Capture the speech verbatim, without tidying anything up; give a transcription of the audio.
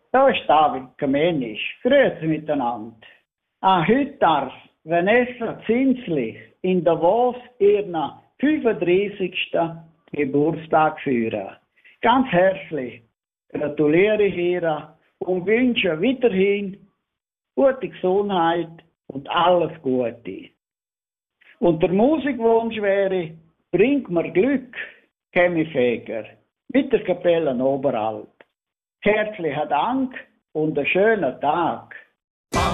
Da ist David Kamenisch. Grüezi miteinander. Ah, heute darf Vanessa Zinsli in Davos ihren fünfunddreißigsten Geburtstag feiern. Ganz herzlich gratuliere ich ihr und wünsche weiterhin gute Gesundheit und alles Gute. Und der Musikwunsch wäre, bringt mir Glück, Chemiefeger, mit der Kapelle Oberalp. Herzlichen Dank und einen schönen Tag.